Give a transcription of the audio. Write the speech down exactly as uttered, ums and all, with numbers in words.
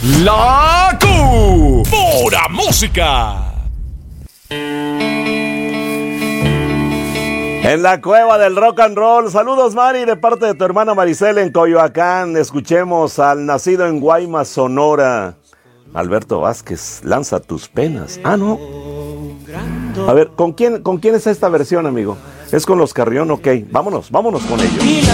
La Q. Pura música. En la cueva del rock and roll. Saludos, Mari, de parte de tu hermana Maricela en Coyoacán. Escuchemos al nacido en Guaymas, Sonora, Alberto Vázquez, Lanza tus penas. Ah, no. A ver, ¿con quién, con quién es esta versión, amigo? ¿Es con los Carrión? Ok, vámonos, vámonos con ellos.